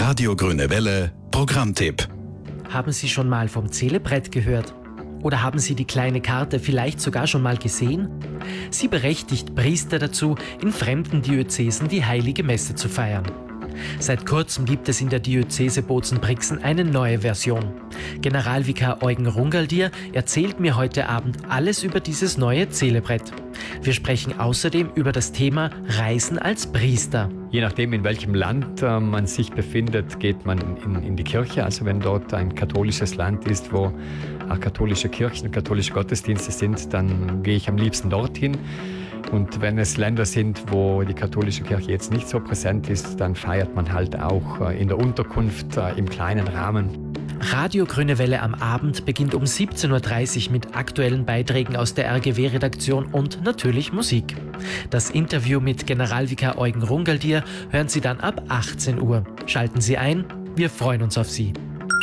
Radio Grüne Welle Programmtipp. Haben Sie schon mal vom Zelebrett gehört? Oder haben Sie die kleine Karte vielleicht sogar schon mal gesehen? Sie berechtigt Priester dazu, in fremden Diözesen die Heilige Messe zu feiern. Seit kurzem gibt es in der Diözese Bozen-Brixen eine neue Version. Generalvikar Eugen Rungaldier erzählt mir heute Abend alles über dieses neue Zelebrett. Wir sprechen außerdem über das Thema Reisen als Priester. Je nachdem, in welchem Land man sich befindet, geht man in die Kirche. Also wenn dort ein katholisches Land ist, wo auch katholische Kirchen, katholische Gottesdienste sind, dann gehe ich am liebsten dorthin. Und wenn es Länder sind, wo die katholische Kirche jetzt nicht so präsent ist, dann feiert man halt auch in der Unterkunft im kleinen Rahmen. Radio Grüne Welle am Abend beginnt um 17.30 Uhr mit aktuellen Beiträgen aus der RGW-Redaktion und natürlich Musik. Das Interview mit Generalvikar Eugen Rungaldier hören Sie dann ab 18 Uhr. Schalten Sie ein, wir freuen uns auf Sie.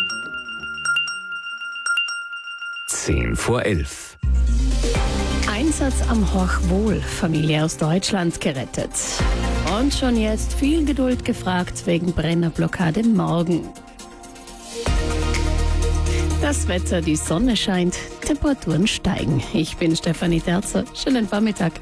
10:11. Einsatz am Hochwohl, Familie aus Deutschland gerettet. Und schon jetzt viel Geduld gefragt wegen Brennerblockade morgen. Das Wetter, die Sonne scheint, Temperaturen steigen. Ich bin Stefanie Terzer. Schönen Vormittag.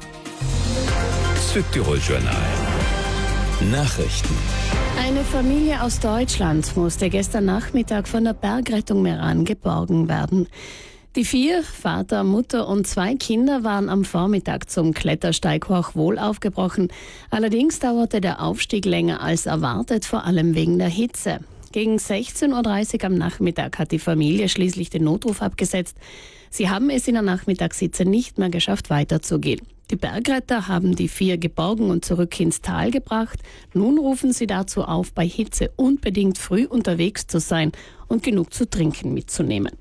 Südtirol Journal. Nachrichten. Eine Familie aus Deutschland musste gestern Nachmittag von der Bergrettung Meran geborgen werden. Die 4, Vater, Mutter und 2 Kinder, waren am Vormittag zum Klettersteig Hochwohl aufgebrochen. Allerdings dauerte der Aufstieg länger als erwartet, vor allem wegen der Hitze. Gegen 16.30 Uhr am Nachmittag hat die Familie schließlich den Notruf abgesetzt. Sie haben es in der Nachmittagshitze nicht mehr geschafft, weiterzugehen. Die Bergretter haben die 4 geborgen und zurück ins Tal gebracht. Nun rufen sie dazu auf, bei Hitze unbedingt früh unterwegs zu sein und genug zu trinken mitzunehmen.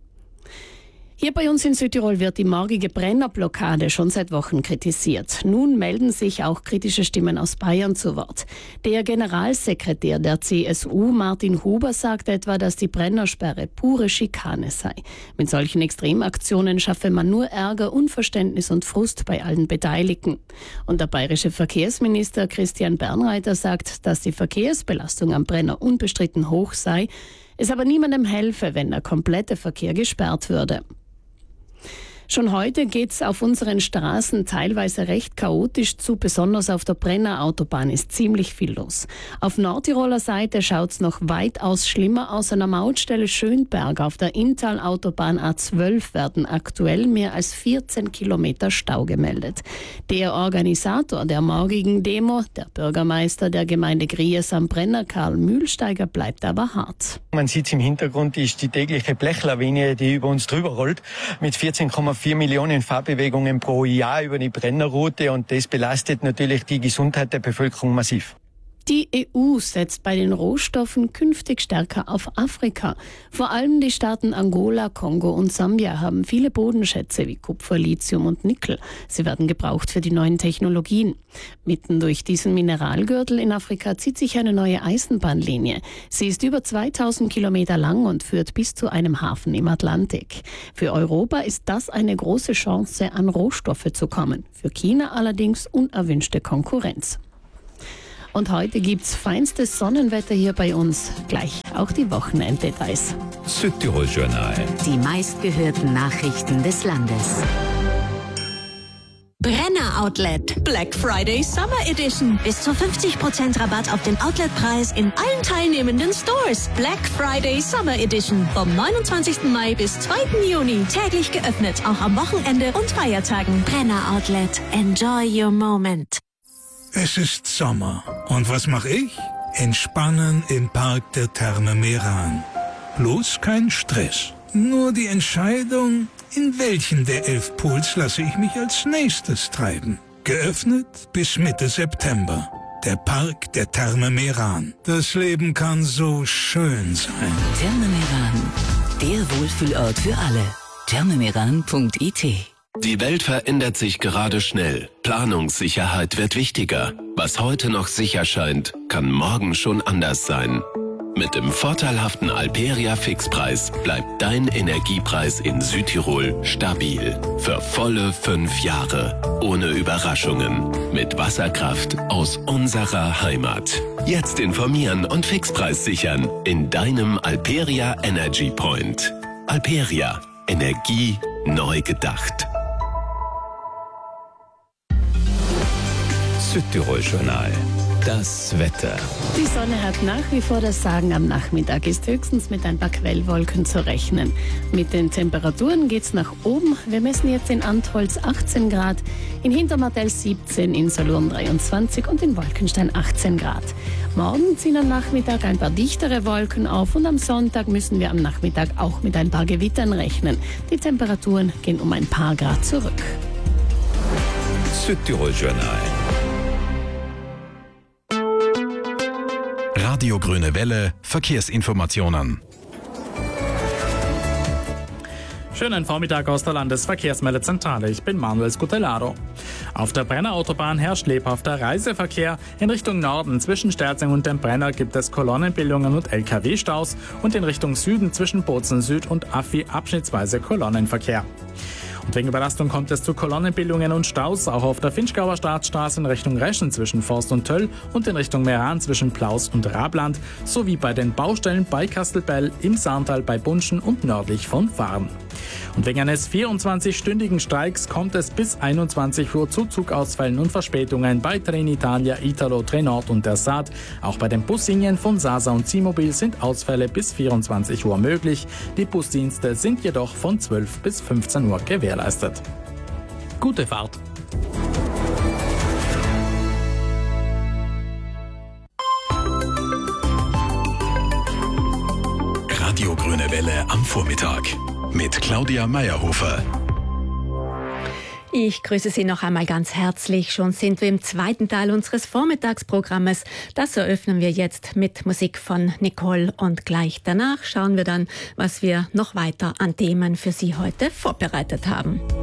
Hier bei uns in Südtirol wird die morgige Brennerblockade schon seit Wochen kritisiert. Nun melden sich auch kritische Stimmen aus Bayern zu Wort. Der Generalsekretär der CSU, Martin Huber, sagt etwa, dass die Brennersperre pure Schikane sei. Mit solchen Extremaktionen schaffe man nur Ärger, Unverständnis und Frust bei allen Beteiligten. Und der bayerische Verkehrsminister Christian Bernreiter sagt, dass die Verkehrsbelastung am Brenner unbestritten hoch sei, es aber niemandem helfe, wenn der komplette Verkehr gesperrt würde. Schon heute geht's auf unseren Straßen teilweise recht chaotisch zu, besonders auf der Brennerautobahn ist ziemlich viel los. Auf Nordtiroler Seite schaut's noch weitaus schlimmer aus. An der Mautstelle Schönberg auf der Inntal-Autobahn A12 werden aktuell mehr als 14 Kilometer Stau gemeldet. Der Organisator der morgigen Demo, der Bürgermeister der Gemeinde Gries am Brenner, Karl Mühlsteiger, bleibt aber hart. Man sieht im Hintergrund ist die tägliche Blechlawine, die über uns drüber rollt, mit 14,4 Millionen Fahrbewegungen pro Jahr über die Brennerroute, und das belastet natürlich die Gesundheit der Bevölkerung massiv. Die EU setzt bei den Rohstoffen künftig stärker auf Afrika. Vor allem die Staaten Angola, Kongo und Sambia haben viele Bodenschätze wie Kupfer, Lithium und Nickel. Sie werden gebraucht für die neuen Technologien. Mitten durch diesen Mineralgürtel in Afrika zieht sich eine neue Eisenbahnlinie. Sie ist über 2000 Kilometer lang und führt bis zu einem Hafen im Atlantik. Für Europa ist das eine große Chance, an Rohstoffe zu kommen. Für China allerdings unerwünschte Konkurrenz. Und heute gibt's feinstes Sonnenwetter hier bei uns. Gleich auch die Wochenenddetails. Südtirol Journal. Die meistgehörten Nachrichten des Landes. Brenner Outlet. Black Friday Summer Edition. Bis zu 50% Rabatt auf den Outletpreis in allen teilnehmenden Stores. Black Friday Summer Edition. Vom 29. Mai bis 2. Juni. Täglich geöffnet, auch am Wochenende und Feiertagen. Brenner Outlet. Enjoy your moment. Es ist Sommer. Und was mache ich? Entspannen im Park der Therme Meran. Bloß kein Stress. Nur die Entscheidung, in welchen der 11 Pools lasse ich mich als nächstes treiben. Geöffnet bis Mitte September. Der Park der Therme Meran. Das Leben kann so schön sein. Therme Meran. Der Wohlfühlort für alle. thermemeran.it. Die Welt verändert sich gerade schnell. Planungssicherheit wird wichtiger. Was heute noch sicher scheint, kann morgen schon anders sein. Mit dem vorteilhaften Alperia Fixpreis bleibt dein Energiepreis in Südtirol stabil. Für volle 5 Jahre. Ohne Überraschungen. Mit Wasserkraft aus unserer Heimat. Jetzt informieren und Fixpreis sichern in deinem Alperia Energy Point. Alperia. Energie neu gedacht. Südtirol Journal. Das Wetter. Die Sonne hat nach wie vor das Sagen. Am Nachmittag ist höchstens mit ein paar Quellwolken zu rechnen. Mit den Temperaturen geht's nach oben. Wir messen jetzt in Antholz 18 Grad, in Hintermartell 17, in Saloon 23 und in Wolkenstein 18 Grad. Morgen ziehen am Nachmittag ein paar dichtere Wolken auf und am Sonntag müssen wir am Nachmittag auch mit ein paar Gewittern rechnen. Die Temperaturen gehen um ein paar Grad zurück. Südtirol Journal. Radio Grüne Welle, Verkehrsinformationen. Schönen Vormittag aus der Landesverkehrsmeldezentrale. Ich bin Manuel Scutellaro. Auf der Brenner Autobahn herrscht lebhafter Reiseverkehr. In Richtung Norden zwischen Sterzing und dem Brenner gibt es Kolonnenbildungen und LKW-Staus und in Richtung Süden zwischen Bozen Süd und Affi abschnittsweise Kolonnenverkehr. Und wegen Überlastung kommt es zu Kolonnenbildungen und Staus, auch auf der Finchgauer Staatsstraße in Richtung Reschen zwischen Forst und Töll und in Richtung Meran zwischen Plaus und Rabland, sowie bei den Baustellen bei Kastelbell, im Saartal bei Bunschen und nördlich von Farn. Und wegen eines 24-stündigen Streiks kommt es bis 21 Uhr zu Zugausfällen und Verspätungen bei Trenitalia, Italo, Trenord und der Saat. Auch bei den Buslinien von Sasa und Simobil sind Ausfälle bis 24 Uhr möglich. Die Busdienste sind jedoch von 12 bis 15 Uhr gewährleistet. Gute Fahrt! Radio Grüne Welle am Vormittag. Mit Claudia Meyerhofer. Ich grüße Sie noch einmal ganz herzlich. Schon sind wir im zweiten Teil unseres Vormittagsprogrammes. Das eröffnen wir jetzt mit Musik von Nicole und gleich danach schauen wir dann, was wir noch weiter an Themen für Sie heute vorbereitet haben.